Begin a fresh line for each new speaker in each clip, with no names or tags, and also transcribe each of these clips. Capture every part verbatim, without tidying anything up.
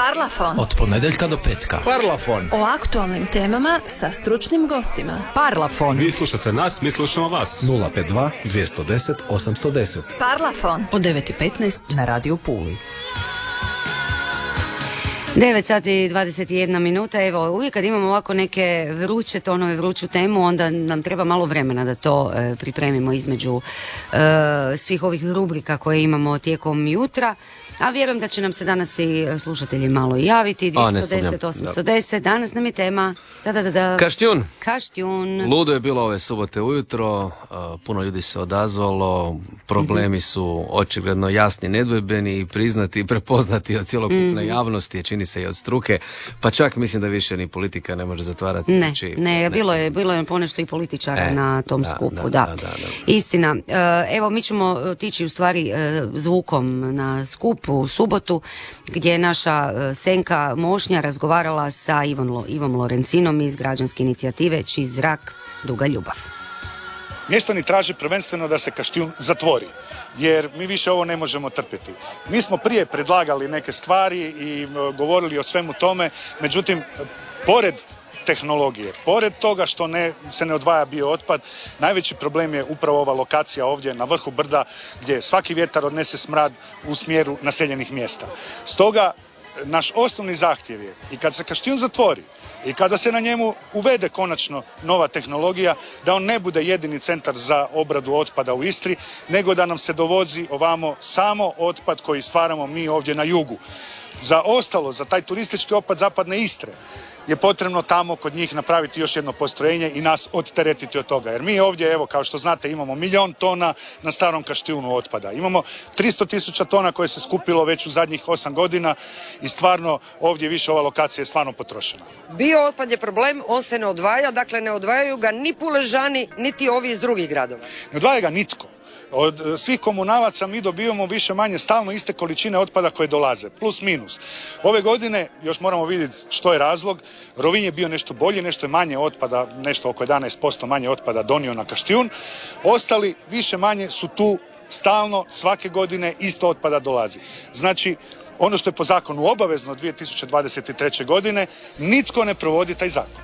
Parlafon.
Od ponedjeljka do petka.
Parlafon.
O aktualnim temama sa stručnim gostima.
Parlafon.
Vi slušate nas, mi slušamo vas.
nula pet dva dvjesto deset osamsto deset.
Parlafon.
Od devet i petnaest na Radio Puli. devet sati i dvadeset jedna minuta. Evo, uvijek kad imamo ovako neke vruće tonove, vruću temu, onda nam treba malo vremena da to e, pripremimo između e, svih ovih rubrika koje imamo tijekom jutra. A vjerujem da će nam se danas i slušatelji malo javiti. dvjesto deset osamsto deset. Danas nam je tema da, da, da, da.
Kaštjun.
Kaštjun.
Ludo je bilo ove subote ujutro, uh, puno ljudi se odazvalo, problemi mm-hmm. su očigledno jasni, nedvojbeni i priznati i prepoznati od cjelokupne mm-hmm. javnosti, čini se i od struke, pa čak mislim da više ni politika ne može zatvarati.
Ne,
znači,
ne,
ne,
bilo je, bilo je ponešto i političara e, na tom
da,
skupu,
da,
da.
da, da, da.
Istina. Uh, evo, mi ćemo otići u stvari uh, zvukom na skup u subotu, gdje je naša uh, Senka Mošnja razgovarala sa Ivom, Ivom Lorencinom iz građanske inicijative Čist zrak, duga ljubav.
Mještani traže prvenstveno da se Kaštjun zatvori, jer mi više ovo ne možemo trpjeti. Mi smo prije predlagali neke stvari i uh, govorili o svemu tome, međutim, pored tehnologije, pored toga što ne, se ne odvaja biootpad, najveći problem je upravo ova lokacija ovdje na vrhu brda, gdje svaki vjetar odnese smrad u smjeru naseljenih mjesta. Stoga, naš osnovni zahtjev je, i kad se Kaštjun zatvori, i kada se na njemu uvede konačno nova tehnologija, da on ne bude jedini centar za obradu otpada u Istri, nego da nam se dovozi ovamo samo otpad koji stvaramo mi ovdje na jugu. Za ostalo, za taj turistički otpad zapadne Istre, je potrebno tamo kod njih napraviti još jedno postrojenje i nas odteretiti od toga. Jer mi ovdje, evo, kao što znate, imamo milion tona na starom Kaštjunu otpada. Imamo tristo tisuća tona koje se skupilo već u zadnjih osam godina i stvarno ovdje više ova lokacija je stvarno potrošena.
Biootpad je problem, on se ne odvaja, dakle ne odvajaju ga ni Puležani, niti ovi iz drugih gradova.
Ne odvaja ga nitko. Od svih komunalaca mi dobivamo više manje stalno iste količine otpada koje dolaze, plus minus. Ove godine još moramo vidjeti što je razlog. Rovinj je bio nešto bolji, nešto je manje otpada, nešto oko jedanaest posto manje otpada donio na Kaštjun. Ostali više manje su tu stalno, svake godine isto otpada dolazi. Znači, ono što je po zakonu obavezno dvije tisuće dvadeset treće. godine, nitko ne provodi taj zakon.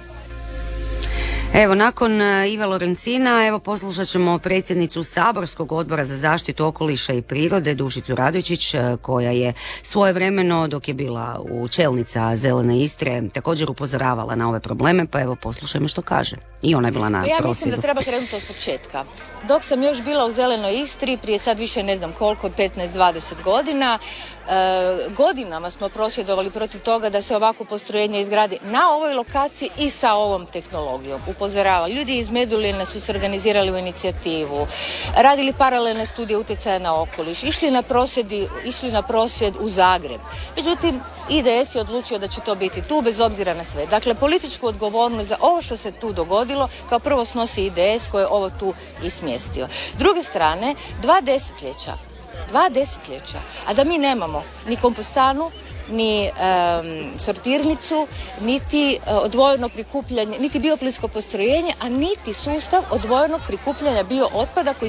Evo, nakon Ive Lorencina, evo poslušat ćemo predsjednicu Saborskog odbora za zaštitu okoliša i prirode, Dušicu Radojčić, koja je svojevremeno, dok je bila u čelnica Zelene Istre, također upozoravala na ove probleme, pa evo poslušajmo što kaže. I ona je bila na prosvjedu.
Ja mislim da treba krenuti od početka. Dok sam još bila u Zelenoj Istri, prije sad više ne znam koliko, petnaest dvadeset godina, e, godinama smo prosvjedovali protiv toga da se ovako postrojenje izgradi na ovoj lokaciji i sa ovom tehnologijom. Upozoravali. Ljudi iz Meduline su se organizirali u inicijativu, radili paralelne studije utjecaja na okoliš, išli na prosvjedi, išli na prosvjed u Zagreb. Međutim, I D S je odlučio da će to biti tu bez obzira na sve. Dakle, političku odgovornost za ovo što se tu dogodilo kao prvo snosi I D S koji je ovo tu i smjestio. S druge strane, dva desetljeća, dva desetljeća, a da mi nemamo ni kompostanu, ni um, sortirnicu, niti uh, odvojeno prikupljanje, niti bioplitsko postrojenje, a niti sustav odvojenog prikupljanja biootpada koji